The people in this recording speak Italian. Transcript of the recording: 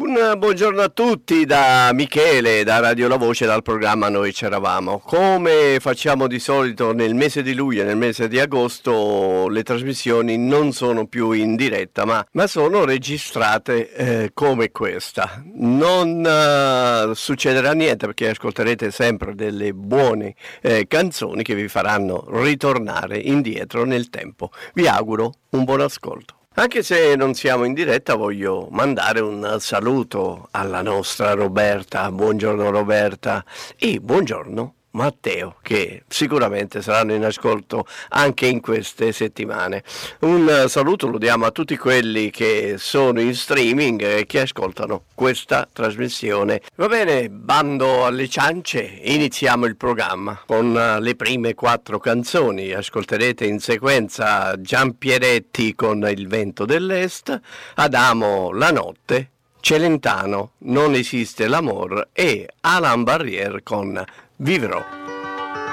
Un buongiorno a tutti da Michele, da Radio La Voce, dal programma Noi C'eravamo. Come facciamo di solito nel mese di luglio e nel mese di agosto, le trasmissioni non sono più in diretta, ma sono registrate come questa. Non succederà niente perché ascolterete sempre delle buone canzoni che vi faranno ritornare indietro nel tempo. Vi auguro un buon ascolto. Anche se non siamo in diretta, voglio mandare un saluto alla nostra Roberta. Buongiorno Roberta e buongiorno Matteo, che sicuramente saranno in ascolto anche in queste settimane. Un saluto lo diamo a tutti quelli che sono in streaming e che ascoltano questa trasmissione. Va bene, bando alle ciance, iniziamo il programma con le prime 4 canzoni. Ascolterete in sequenza Giampieretti con Il vento dell'est, Adamo La notte, Celentano Non esiste l'amor e Alan Barrier con Vivrò.